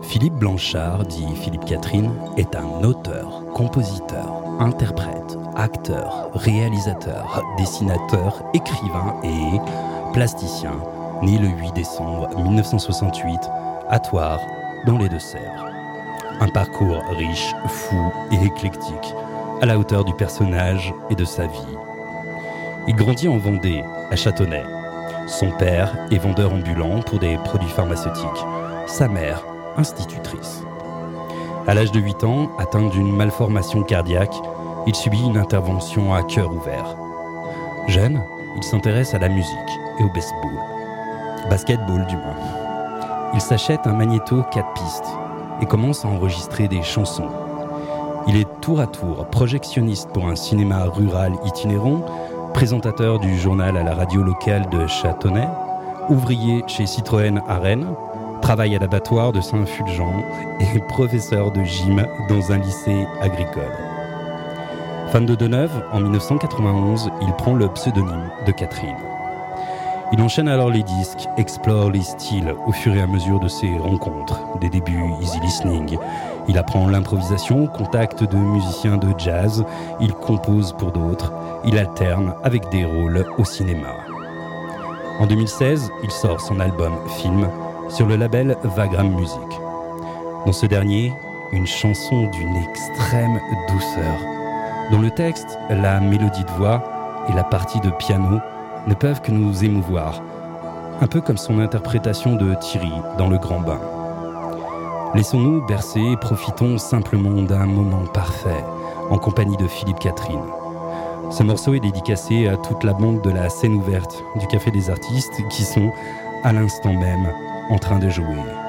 Philippe Blanchard, dit Philippe Catherine, est un auteur, compositeur, interprète, acteur, réalisateur, dessinateur, écrivain et plasticien, né le 8 décembre 1968 à Thouars, dans les Deux-Sèvres. Un parcours riche, fou et éclectique, à la hauteur du personnage et de sa vie. Il grandit en Vendée, à Châtenay. Son père est vendeur ambulant pour des produits pharmaceutiques. Sa mère, institutrice. À l'âge de 8 ans, atteint d'une malformation cardiaque, il subit une intervention à cœur ouvert. Jeune, il s'intéresse à la musique et au basketball du moins. Il s'achète un magnéto 4 pistes et commence à enregistrer des chansons. Il est tour à tour projectionniste pour un cinéma rural itinérant, présentateur du journal à la radio locale de Châtenay, ouvrier chez Citroën à Rennes, travaille à l'abattoir de Saint-Fulgent et professeur de gym dans un lycée agricole. Fan de Deneuve, en 1991, il prend le pseudonyme de Catherine. Il enchaîne alors les disques, explore les styles au fur et à mesure de ses rencontres, des débuts easy listening. Il apprend l'improvisation au contact de musiciens de jazz, il compose pour d'autres, il alterne avec des rôles au cinéma. En 2016, il sort son album Film sur le label Vagram Music. Dans ce dernier, une chanson d'une extrême douceur, dont le texte, la mélodie de voix et la partie de piano ne peuvent que nous émouvoir, un peu comme son interprétation de Thierry dans Le Grand Bain. Laissons-nous bercer et profitons simplement d'un moment parfait en compagnie de Philippe Catherine. Ce morceau est dédicacé à toute la bande de la scène ouverte du Café des Artistes qui sont à l'instant même en train de jouer.